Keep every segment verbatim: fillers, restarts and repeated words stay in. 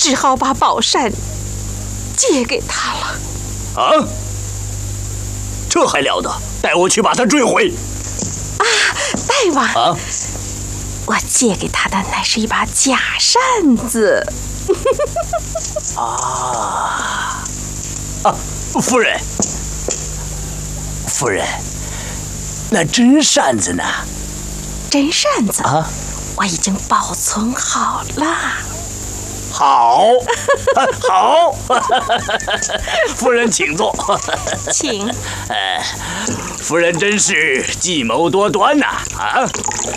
只好把宝扇借给他了。 啊！这还了得！带我去把它追回。 啊，大王！ 啊！ 我借给他的乃是一把假扇子。 啊！啊，夫人，夫人，那真扇子呢？ 真扇子啊， 我已经保存好了。 好，好，夫人请坐。 请。 呃，夫人真是计谋多端呐！啊！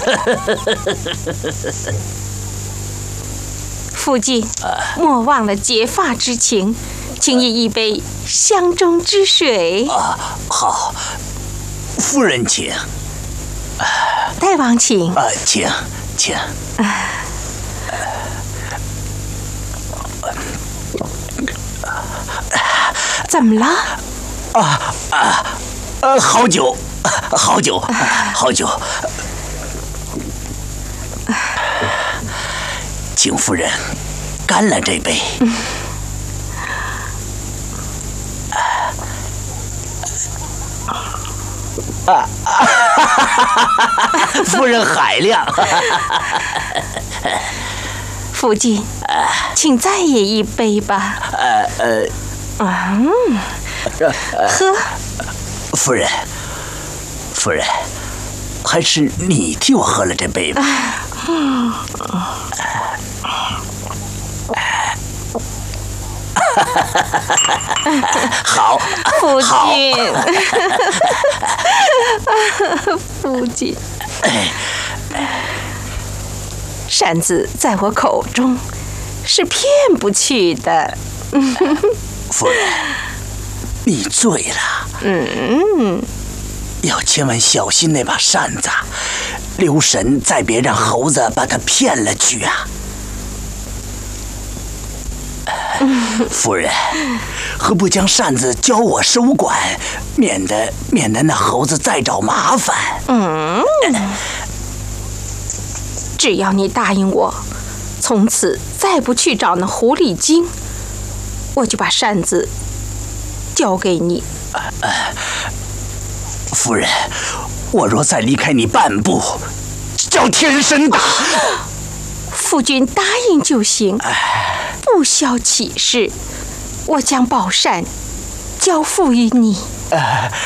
父亲，莫忘了结发之情，请以一杯香中之水。 啊，好，夫人请。 大王请。 啊，请，请。啊怎么了？ 啊啊呃，好酒，好酒，好酒，请夫人干了这杯。嗯、啊啊！夫人海量。 父亲，请再饮一杯吧。 呃呃。 嗯，喝。 夫人，夫人，还是你替我喝了这杯吧。嗯。好， 父亲。父亲。扇子在我口中是骗不去的。 夫人，你醉了。 嗯， 要千万小心那把扇子，留神再别让猴子把它骗了去啊！嗯、夫人，何不将扇子交我收管，免得免得那猴子再找麻烦？ 嗯，只要你答应我，从此再不去找那狐狸精，我就把扇子交给你。 呃，夫人，我若再离开你半步，叫天神打。 夫君答应就行，不消启事，我将宝扇交付于你。 呃